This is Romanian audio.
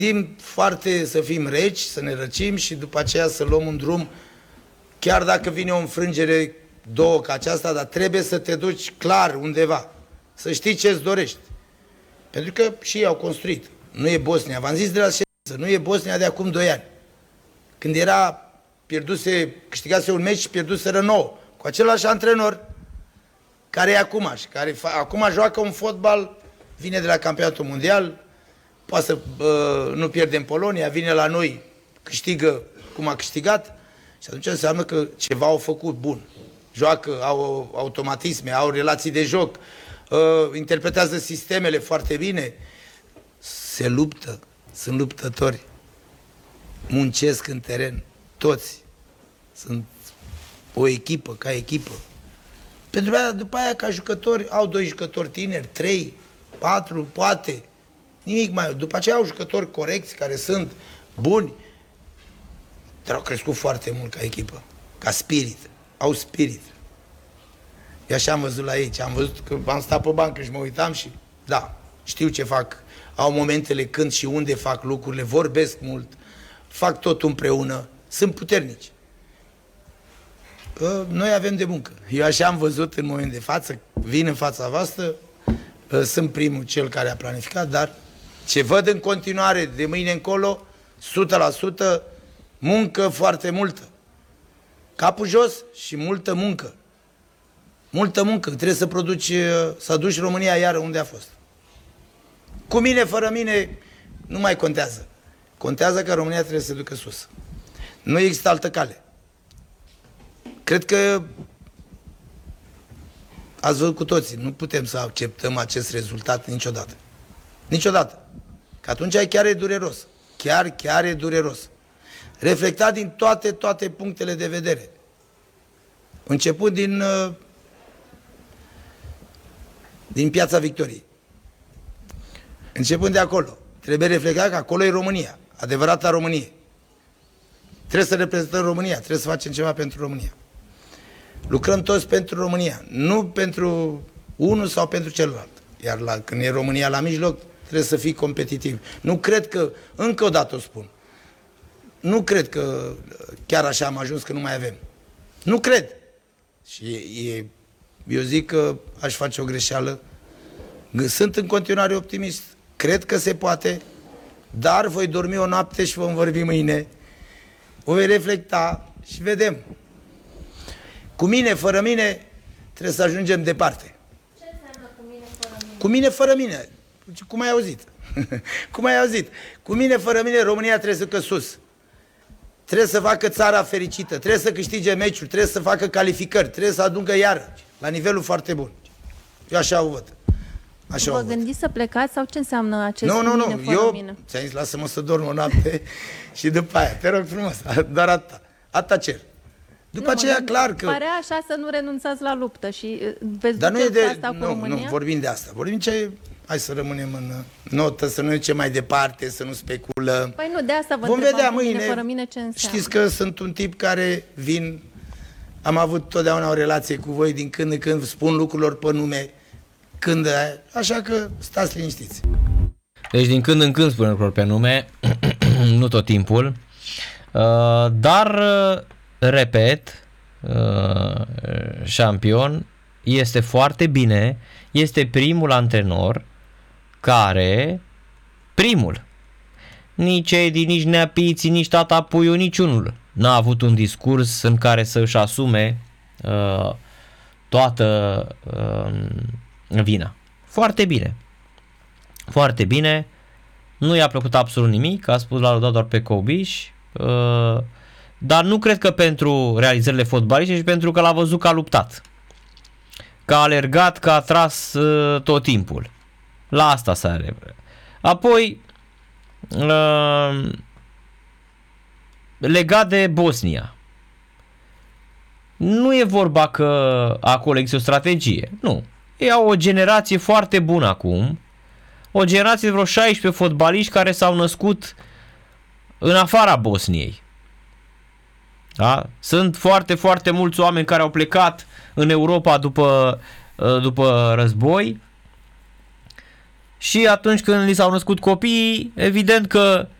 foarte să fim reci, să ne răcim și după aceea să luăm un drum, chiar dacă vine o înfrângere, două ca aceasta, dar trebuie să te duci clar undeva, să știi ce-ți dorești. Pentru că și ei au construit. Nu e Bosnia, v-am zis de la ședință, nu e Bosnia de acum 2 ani. Când era, câștigase un meci și pierduseră 9, cu același antrenor care e acum și care acum joacă un fotbal, vine de la campionatul mondial, poate să nu pierde în Polonia, vine la noi, câștigă cum a câștigat și atunci înseamnă că ceva au făcut bun. Joacă, au automatisme, au relații de joc, interpretează sistemele foarte bine, se luptă, sunt luptători, muncesc în teren, toți, sunt o echipă, ca echipă. Pentru că după aia, ca jucători, au 2 jucători tineri, 3, 4, poate, nimic mai. După aceea au jucători corecți, care sunt buni, dar au crescut foarte mult ca echipă, ca spirit, au spirit. Eu așa am văzut la ei, am văzut că am stat pe bancă și mă uitam și, da, știu ce fac, au momentele când și unde fac lucrurile, vorbesc mult, fac tot împreună, sunt puternici. Noi avem de muncă. Eu așa am văzut în moment de față, vin în fața voastră, sunt primul cel care a planificat, dar ce văd în continuare de mâine încolo, 100% muncă foarte multă. Capul jos și multă muncă. Multă muncă. Trebuie să produci, să aduci România iară unde a fost. Cu mine, fără mine, nu mai contează. Contează că România trebuie să se ducă sus. Nu există altă cale. Cred că ați văzut cu toții, nu putem să acceptăm acest rezultat niciodată. Niciodată. Că atunci chiar e dureros. Chiar e dureros. Reflectat din toate punctele de vedere. Început din Piața Victoriei. Începând de acolo. Trebuie reflectat că acolo e România. Adevărata Românie. Trebuie să reprezentăm România. Trebuie să facem ceva pentru România. Lucrăm toți pentru România. Nu pentru unul sau pentru celălalt. Iar când e România la mijloc, trebuie să fii competitiv. Nu cred că, încă o dată o spun, nu cred că chiar așa am ajuns că nu mai avem. Nu cred. Și eu zic că aș face o greșeală. Sunt în continuare optimist. Cred că se poate, dar voi dormi o noapte și vom vorbi mâine. Voi reflecta și vedem. Cu mine, fără mine, trebuie să ajungem departe. Ce înseamnă cu mine, fără mine? Cu mine, fără mine. Cum ai auzit? Cum ai auzit? Cu mine, fără mine, România trebuie să ducă sus. Trebuie să facă țara fericită, trebuie să câștige meciuri, trebuie să facă calificări, trebuie să aducă iară, la nivelul foarte bun. Eu așa o văd. Așa Vă gândiți să plecați sau ce înseamnă acest Nu, mine, fără eu mine? ți-am zis, lasă-mă să dorm o noapte și după aia, te rog frumos, doar atâta. Atâta cer. După aceea, clar că... Părea așa să nu renunțați la luptă și veți Dar nu e duceți de... asta cu România? Nu, vorbim de asta. Vorbim ce... Hai să rămânem în notă, să nu ducem mai departe, să nu speculăm. Păi nu, de asta vă Vom întrebam vedea cu mâine. mine, fără mine, ce înseamnă. Știți că sunt un tip care vin... Am avut totdeauna o relație cu voi, din când în când spun lucrurilor pe nume, când... Așa că stați liniștiți. Deci din când în când spune lucruri pe nume, nu tot timpul, dar, repet, Șampion este foarte bine, este primul antrenor care, nici Edi, nici Neapiții, nici tata Puiu, niciunul n-a avut un discurs în care să își asume toată vina. Foarte bine. Foarte bine. Nu i-a plăcut absolut nimic, a spus l-a lăudat doar pe Cobiș, dar nu cred că pentru realizările fotbalistice, ci pentru că l-a văzut că a luptat. Că a alergat, că a tras tot timpul. La asta s-a referit. Apoi, legat de Bosnia. Nu e vorba că acolo există o strategie. Nu. Ei au o generație foarte bună acum. O generație de vreo 16 fotbaliști care s-au născut în afara Bosniei. Da? Sunt foarte, foarte mulți oameni care au plecat în Europa după război și atunci când li s-au născut copiii, evident că